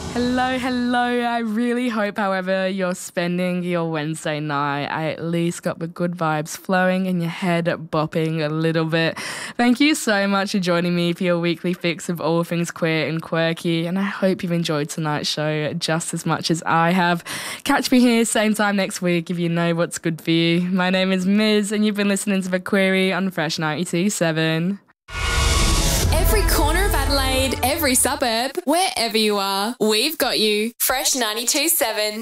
Hello, hello. I really hope, however, you're spending your Wednesday night. I at least got the good vibes flowing and your head bopping a little bit. Thank you so much for joining me for your weekly fix of all things queer and quirky, and I hope you've enjoyed tonight's show just as much as I have. Catch me here same time next week if you know what's good for you. My name is Miz, and you've been listening to The Query on Fresh 92.7. Every corner of Adelaide, every suburb, wherever you are, we've got you. Fresh 92.7.